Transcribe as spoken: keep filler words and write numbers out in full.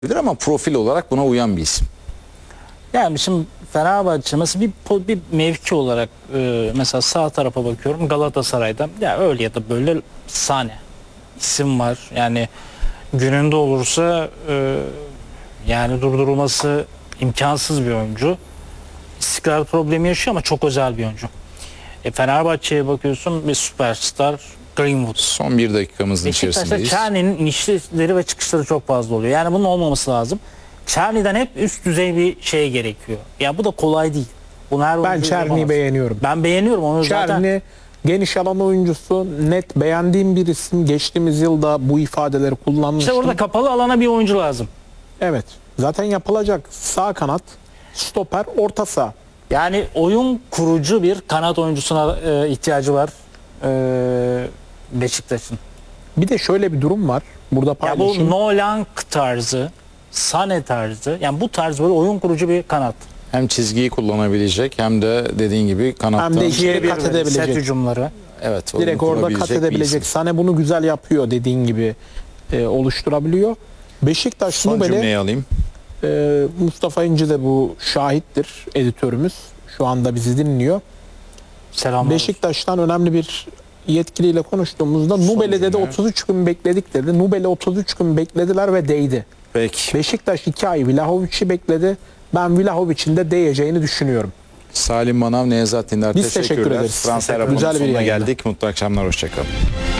ama profil olarak buna uyan bir isim. Yani şimdi Fenerbahçe mesela bir, po- bir mevki olarak e, mesela sağ tarafa bakıyorum Galatasaray'da ya öyle ya da böyle Sane isim var. Yani gününde olursa e, yani durdurulması imkansız bir oyuncu. İstikrar problemi yaşıyor ama çok özel bir oyuncu. E, Fenerbahçe'ye bakıyorsun bir süperstar Greenwood. Son bir dakikamızın Beşiktaş'ta içerisindeyiz. Çerni'nin inişleri ve çıkışları çok fazla oluyor. Yani bunun olmaması lazım. Çerni'den hep üst düzey bir şey gerekiyor. Ya bu da kolay değil. Bunu her Ben oyuncu Çerni'yi yapamaz. beğeniyorum. Ben beğeniyorum onu zaten. Çerni geniş alan oyuncusu, net beğendiğim bir isim. Geçtiğimiz yılda bu ifadeleri kullanmıştım. İşte orada kapalı alana bir oyuncu lazım. Evet. Zaten yapılacak sağ kanat, stoper, orta saha. Yani oyun kurucu bir kanat oyuncusuna e, ihtiyacı var e, Beşiktaş'ın. Bir de şöyle bir durum var. Burada Ya paylaşayım. bu Nolan tarzı, Sane tarzı, yani bu tarz böyle oyun kurucu bir kanat. Hem çizgiyi kullanabilecek hem de dediğin gibi kanattan. Hem de ikiye İkiye bir kat set edebilecek. hücumları. Evet, oyunu Direkt orada kat kurabilecek bir edebilecek. isim. Sane bunu güzel yapıyor dediğin gibi e, oluşturabiliyor. Beşiktaş Son Nubel'e cümleyi alayım. e, Mustafa İnci de bu şahittir, editörümüz. Şu anda bizi dinliyor. Selamlar. Beşiktaş'tan önemli bir yetkiliyle konuştuğumuzda Nubel'e dedi cümle. otuz üç gün bekledik dedi. Nubel'e otuz üç gün beklediler ve değdi. Peki. Beşiktaş iki ay Vlahovic'i bekledi. Ben Vlahovic'in de değeceğini düşünüyorum. Salim Manav, Nevzat Dindar, Biz teşekkür teşekkürler. ederiz. Fransa Güzel raporunun bir sonuna yayındı. geldik. Mutlu akşamlar, hoşçakalın.